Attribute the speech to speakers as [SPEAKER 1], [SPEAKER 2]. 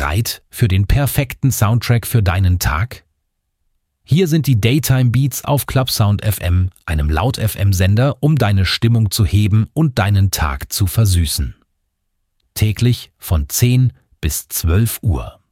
[SPEAKER 1] Bereit für den perfekten Soundtrack für deinen Tag? Hier sind die Daytime Beats auf Clubsound FM, einem Laut-FM-Sender, um deine Stimmung zu heben und deinen Tag zu versüßen. Täglich von 10 bis 12 Uhr.